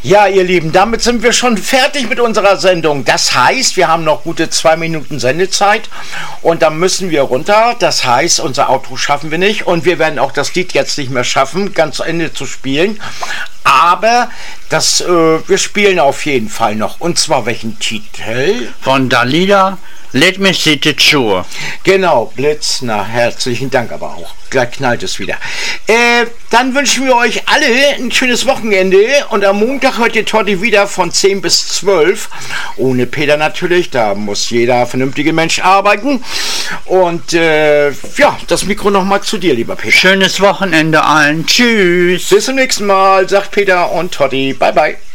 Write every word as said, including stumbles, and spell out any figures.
Ja, ihr Lieben, damit sind wir schon fertig mit unserer Sendung. Das heißt, wir haben noch gute zwei Minuten Sendezeit und dann müssen wir runter. Das heißt, unser Outro schaffen wir nicht und wir werden auch das Lied jetzt nicht mehr schaffen, ganz zu Ende zu spielen. Aber das, äh, wir spielen auf jeden Fall noch. Und zwar welchen Titel? Von Dalida, Let Me See It Sure. Genau, Blitz, na, herzlichen Dank aber auch. Gleich knallt es wieder. Äh, dann wünschen wir euch alle ein schönes Wochenende und am Montag hört ihr Totti wieder von zehn bis zwölf. Ohne Peter natürlich, da muss jeder vernünftige Mensch arbeiten. Und äh, ja, das Mikro nochmal zu dir, lieber Peter. Schönes Wochenende allen. Tschüss. Bis zum nächsten Mal, sagt Peter und Totti. Bye, bye.